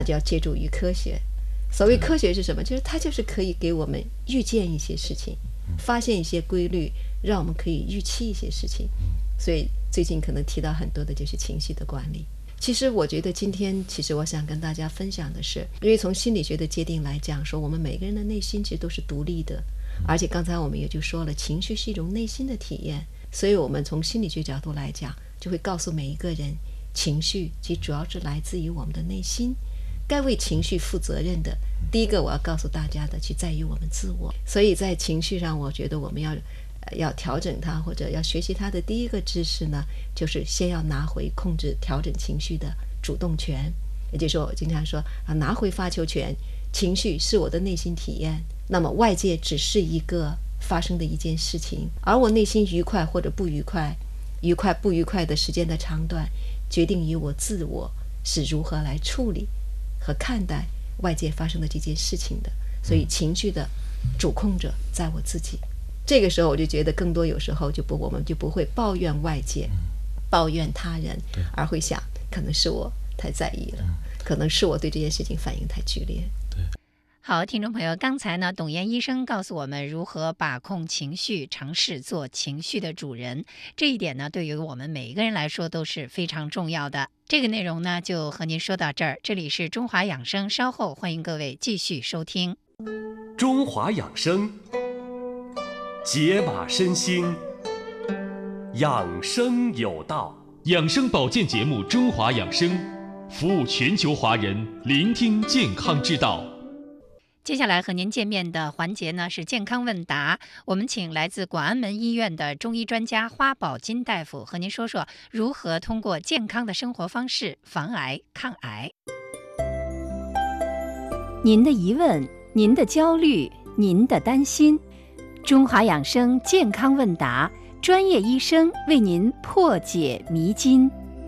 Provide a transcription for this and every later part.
就要借助于科学。所谓科学是什么？就是它就是可以给我们预见一些事情，发现一些规律，让我们可以预期一些事情。所以最近可能提到很多的就是情绪的管理。其实我觉得今天其实我想跟大家分享的是，因为从心理学的界定来讲，说我们每个人的内心其实都是独立的，而且刚才我们也就说了，情绪是一种内心的体验。所以我们从心理学角度来讲，就会告诉每一个人，情绪其实主要是来自于我们的内心。该为情绪负责任的，第一个我要告诉大家的，去在于我们自我。所以在情绪上，我觉得我们要调整它，或者要学习它的第一个知识呢，就是先要拿回控制、调整情绪的主动权。也就是说，我经常说拿回发球权。情绪是我的内心体验，那么外界只是一个发生的一件事情，而我内心愉快或者不愉快，愉快不愉快的时间的长短，决定于我自我是如何来处理和看待外界发生的这件事情的。所以情绪的主控者在我自己。这个时候我就觉得更多有时候我们就不会抱怨外界，抱怨他人，而会想可能是我太在意了，可能是我对这件事情反应太剧烈。 好，听众朋友，刚才呢，董岩医生告诉我们如何把控情绪，尝试做情绪的主人。这一点呢，对于我们每一个人来说都是非常重要的。这个内容呢，就和您说到这儿。这里是中华养生，稍后欢迎各位继续收听。 中华养生，解码身心，养生有道。养生保健节目《中华养生》，服务全球华人，聆听健康之道。 接下来和您见面的环节呢是健康问答，我们请来自广安门医院的中医专家花宝金大夫和您说说如何通过健康的生活方式防癌抗癌。 您的疑问，您的焦虑，您的担心，中华养生健康问答，专业医生为您破解迷津。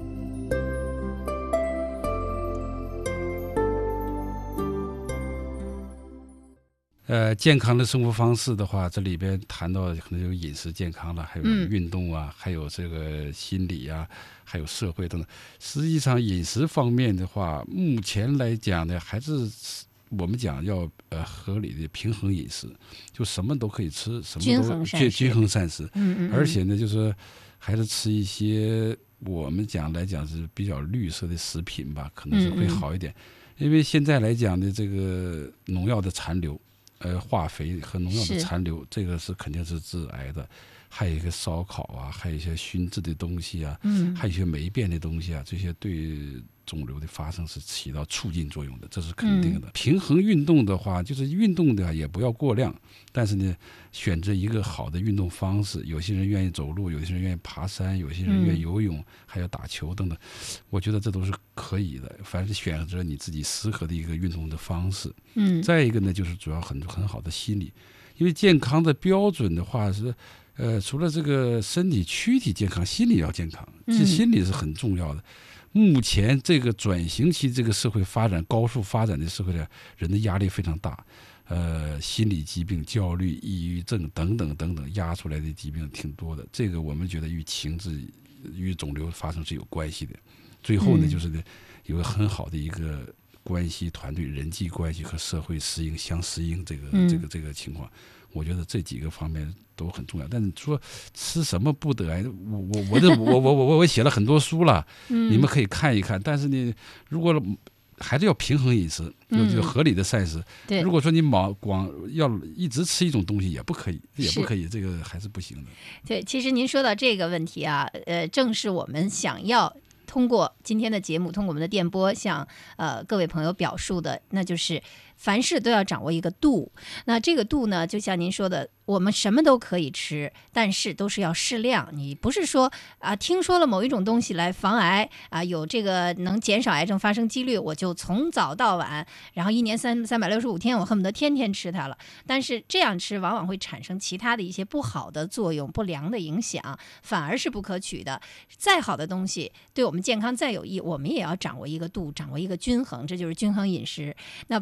健康的生活方式的话，这里边谈到可能有饮食健康了，还有运动啊，还有这个心理啊，还有社会等等。实际上饮食方面的话，目前来讲呢，还是我们讲要合理的平衡饮食，就什么都可以吃，什么都均衡膳食。而且呢，就是还是吃一些我们来讲是比较绿色的食品吧，可能是会好一点。因为现在来讲的这个农药的残留。化肥和农药的残留，这个是肯定是致癌的。还有一个烧烤啊，还有一些熏制的东西啊，还有一些霉变的东西啊，这些对肿瘤的发生是起到促进作用的，这是肯定的。平衡运动的话，就是运动的也不要过量，但是呢，选择一个好的运动方式。有些人愿意走路，有些人愿意爬山，有些人愿意游泳，还要打球等等。我觉得这都是可以的，凡是选择你自己适合的一个运动的方式。再一个呢，就是主要很好的心理，因为健康的标准的话是。除了这个身体躯体健康，心理要健康，这心理是很重要的。目前这个转型期，这个社会发展高速发展的社会的人的压力非常大，心理疾病、焦虑、抑郁症等等等等压出来的疾病挺多的。这个我们觉得与情志、与肿瘤发生是有关系的。最后呢，就是有个很好的一个关系团队、人际关系和社会相适应这个情况。我觉得这几个方面都很重要，但是说吃什么不得癌，我写了很多书了，你们可以看一看。但是呢，如果还是要平衡饮食，有合理的膳食。如果说你光要一直吃一种东西也不可以，这个还是不行的。 对，其实您说到这个问题啊，正是我们想要通过今天的节目，通过我们的电波向各位朋友表述的，那就是凡事都要掌握一个度。那这个度呢，就像您说的，我们什么都可以吃，但是都是要适量。你不是说听说了某一种东西来防癌有这个能减少癌症发生几率，我就从早到晚，然后一年365天，我恨不得天天吃它了。但是这样吃往往会产生其他的一些不好的作用、不良的影响，反而是不可取的。再好的东西对我们健康再有益，我们也要掌握一个度，掌握一个均衡，这就是均衡饮食。那包括您讲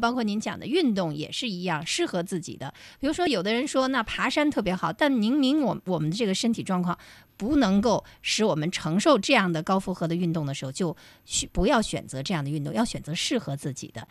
讲的运动也是一样，适合自己的。比如说有的人说那爬山特别好，但明明我们的这个身体状况不能够使我们承受这样的高负荷的运动的时候，就不要选择这样的运动，要选择适合自己的。